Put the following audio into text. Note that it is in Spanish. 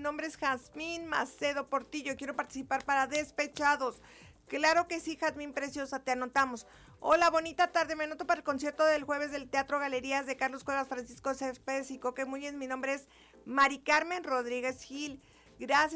nombre es Jazmín Macedo Portillo, quiero participar para Despechados. Claro que sí, Jazmín preciosa, te anotamos. Hola, bonita tarde, me anoto para el concierto del jueves del Teatro Galerías de Carlos Cuevas, Francisco Céspedes y Coque Muñiz. Mi nombre es Mari Carmen Rodríguez Gil. Gracias.